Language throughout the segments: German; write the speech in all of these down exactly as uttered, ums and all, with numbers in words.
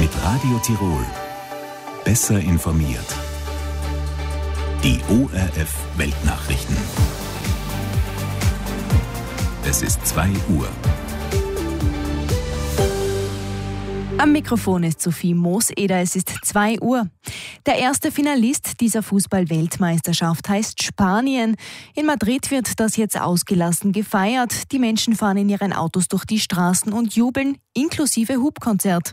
Mit Radio Tirol. Besser informiert. Die O R F Weltnachrichten. Es ist zwei Uhr. Am Mikrofon ist Sophie Mooseder, es ist zwei Uhr. Der erste Finalist dieser Fußball-Weltmeisterschaft heißt Spanien. In Madrid wird das jetzt ausgelassen gefeiert. Die Menschen fahren in ihren Autos durch die Straßen und jubeln, inklusive Hupkonzert.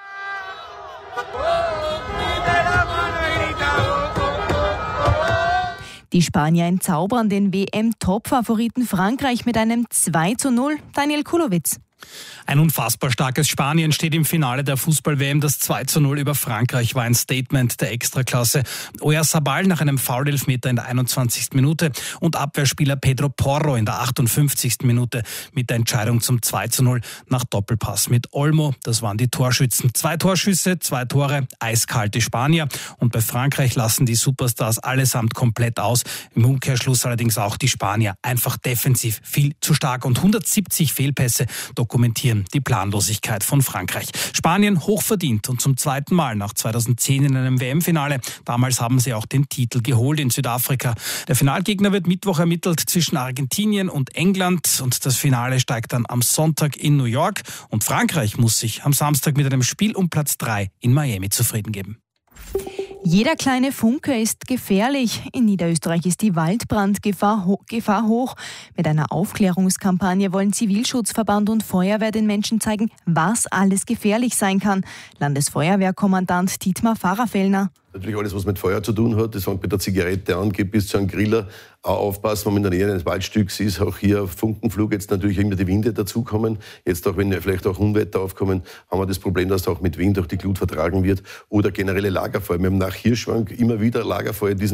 Die Spanier entzaubern den W M-Top-Favoriten Frankreich mit einem zwei zu null. Daniel Kulowitz. Ein unfassbar starkes Spanien steht im Finale der Fußball-W M. Das zwei zu null über Frankreich war ein Statement der Extraklasse. Oyarzabal nach einem Foul-Elfmeter in der einundzwanzigsten Minute und Abwehrspieler Pedro Porro in der achtundfünfzigsten Minute mit der Entscheidung zum zwei zu null nach Doppelpass mit Olmo. Das waren die Torschützen. Zwei Torschüsse, zwei Tore, eiskalte Spanier. Und bei Frankreich lassen die Superstars allesamt komplett aus. Im Umkehrschluss allerdings auch die Spanier. Einfach defensiv viel zu stark und hundertsiebzig Fehlpässe dokumentieren die Planlosigkeit von Frankreich. Spanien hochverdient und zum zweiten Mal nach zweitausendzehn in einem W M-Finale. Damals haben sie auch den Titel geholt in Südafrika. Der Finalgegner wird Mittwoch ermittelt zwischen Argentinien und England und das Finale steigt dann am Sonntag in New York und Frankreich muss sich am Samstag mit einem Spiel um Platz drei in Miami zufrieden geben. Jeder kleine Funke ist gefährlich. In Niederösterreich ist die Waldbrandgefahr ho- Gefahr hoch. Mit einer Aufklärungskampagne wollen Zivilschutzverband und Feuerwehr den Menschen zeigen, was alles gefährlich sein kann. Landesfeuerwehrkommandant Dietmar Pfarrer-Fellner. Natürlich alles, was mit Feuer zu tun hat. Das fängt bei der Zigarette an, geht bis zu einem Griller. Auch aufpassen, wenn man in der Nähe eines Waldstücks ist. Auch hier Funkenflug, jetzt natürlich immer die Winde dazukommen. Jetzt auch, wenn vielleicht auch Unwetter aufkommen, haben wir das Problem, dass auch mit Wind auch die Glut vertragen wird. Oder generelle Lagerfeuer. Wir haben nach Hirschwang immer wieder Lagerfeuer.